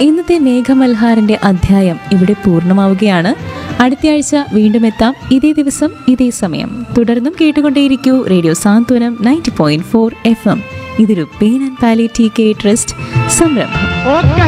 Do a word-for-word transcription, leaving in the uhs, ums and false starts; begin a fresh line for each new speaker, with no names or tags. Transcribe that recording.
ഇന്നത്തെ മേഘമൽഹാറിന്റെ അധ്യായം ഇവിടെ പൂർണ്ണമാവുകയാണ്. അടുത്തയാഴ്ച വീണ്ടും എത്താം, ഇതേ ദിവസം ഇതേ സമയം. തുടർന്നും കേട്ടുകൊണ്ടേയിരിക്കൂ റേഡിയോ സാന്ത്വനം ninety point four F M. ഇതൊരു pain and palliative care trust സംരംഭം.